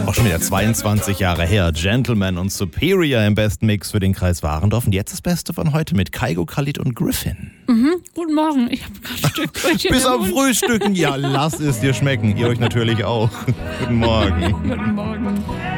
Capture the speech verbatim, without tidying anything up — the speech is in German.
Auch schon wieder zweiundzwanzig Jahre her. Gentleman und Superior im besten Mix für den Kreis Warendorf. Und jetzt das Beste von heute mit Kygo, Khalid und Griffin. Mhm. Guten Morgen, ich habe gerade ein Stück Brötchen. Bis auf Frühstücken. Ja, lass es dir schmecken. Ihr euch natürlich auch. Guten Morgen. Guten Morgen.